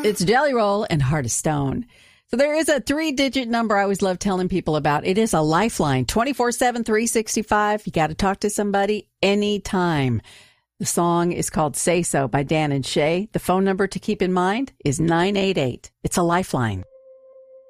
It's Jelly Roll and Heart of Stone. So there is a 3-digit number I always love telling people about. It is a lifeline, 24/7, 365. You got to talk to somebody anytime. The song is called Say So by Dan and Shay. The phone number to keep in mind is 988. It's a lifeline.